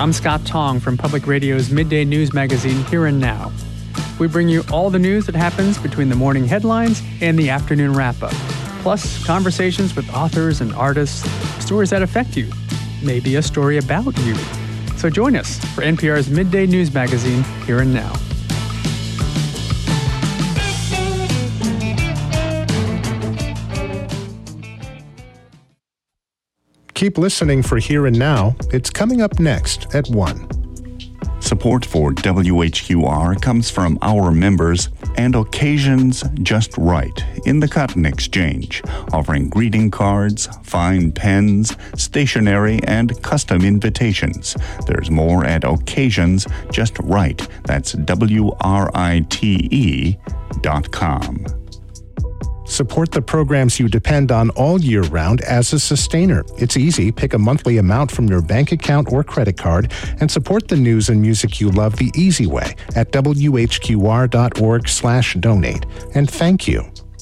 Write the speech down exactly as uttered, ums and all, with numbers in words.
I'm Scott Tong from Public Radio's midday news magazine, Here and Now. We bring you all the news that happens between the morning headlines and the afternoon wrap-up, plus conversations with authors and artists, stories that affect you, maybe a story about you. So join us for N P R's midday news magazine, Here and Now. Keep listening for Here and Now. It's coming up next at one. Support for W H Q R comes from our members and Occasions Just Right in the Cotton Exchange, offering greeting cards, fine pens, stationery, and custom invitations. There's more at Occasions Just Right. That's W R I T E dot com. Support the programs you depend on all year round as a sustainer. It's easy. Pick a monthly amount from your bank account or credit card and support the news and music you love the easy way at W H Q R dot org slash donate. And thank you.